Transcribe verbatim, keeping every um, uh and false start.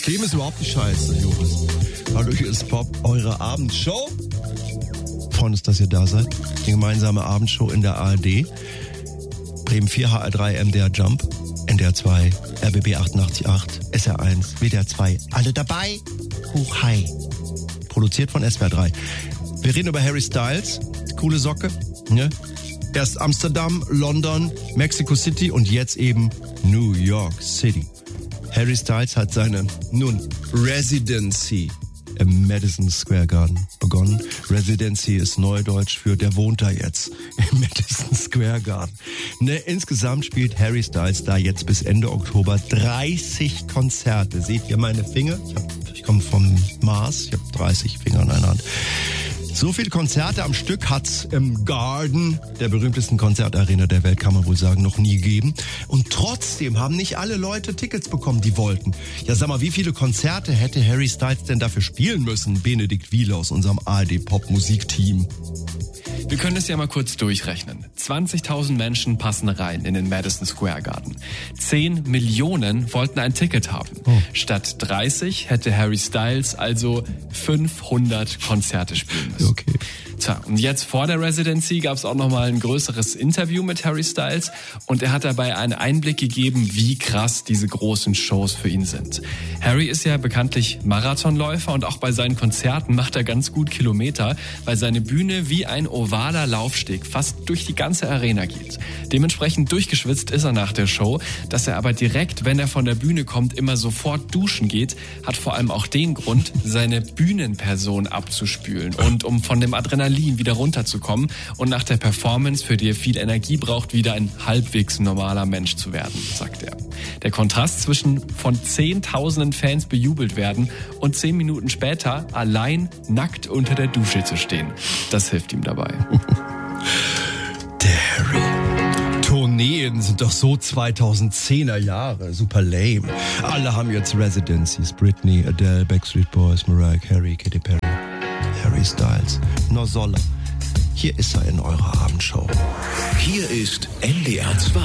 Das Leben ist überhaupt nicht scheiße, Joris. Hallo, hier ist Pop, eure Abendshow. Freuen uns, dass ihr da seid. Die gemeinsame Abendshow in der A R D. Bremen vier, H R drei, M D R Jump, N D R zwei, R B B achtundachtzig Komma acht, S R eins, W D R zwei. Alle dabei. Hoch, hi. Produziert von S W R drei. Wir reden über Harry Styles. Coole Socke. Ne? Erst Amsterdam, London, Mexico City und jetzt eben New York City. Harry Styles hat seine, nun, Residency im Madison Square Garden begonnen. Residency ist Neudeutsch für der wohnt da jetzt im Madison Square Garden. Ne, insgesamt spielt Harry Styles da jetzt bis Ende Oktober dreißig Konzerte. Seht ihr meine Finger? Ich, hab, ich komme vom Mars, ich habe dreißig Finger in einer Hand. So viele Konzerte am Stück hat's im Garden, der berühmtesten Konzertarena der Welt, kann man wohl sagen, noch nie gegeben. Und trotzdem haben nicht alle Leute Tickets bekommen, die wollten. Ja, sag mal, wie viele Konzerte hätte Harry Styles denn dafür spielen müssen? Benedikt Wieler aus unserem A R D-Pop-Musikteam. Wir können es ja mal kurz durchrechnen. zwanzigtausend Menschen passen rein in den Madison Square Garden. zehn Millionen wollten ein Ticket haben. Oh. Statt dreißig hätte Harry Styles also fünfhundert Konzerte spielen müssen. Okay. Tja, und jetzt vor der Residency gab es auch nochmal ein größeres Interview mit Harry Styles und er hat dabei einen Einblick gegeben, wie krass diese großen Shows für ihn sind. Harry ist ja bekanntlich Marathonläufer und auch bei seinen Konzerten macht er ganz gut Kilometer, weil seine Bühne wie ein ovaler Laufsteg fast durch die ganze Arena geht. Dementsprechend durchgeschwitzt ist er nach der Show. Dass er aber direkt, wenn er von der Bühne kommt, immer sofort duschen geht, hat vor allem auch den Grund, seine Bühnenperson abzuspülen und um von dem Adrenalin wieder runterzukommen und nach der Performance, für die er viel Energie braucht, wieder ein halbwegs normaler Mensch zu werden, sagt er. Der Kontrast zwischen von zehntausenden Fans bejubelt werden und zehn Minuten später allein nackt unter der Dusche zu stehen, das hilft ihm dabei. Der Harry. Tourneen sind doch so zweitausendzehner Jahre, super lame. Alle haben jetzt Residencies, Britney, Adele, Backstreet Boys, Mariah Carey, Katy Perry. Harry Styles. Nur soll er. Hier ist er in eurer Abendshow. Hier ist N D R zwei.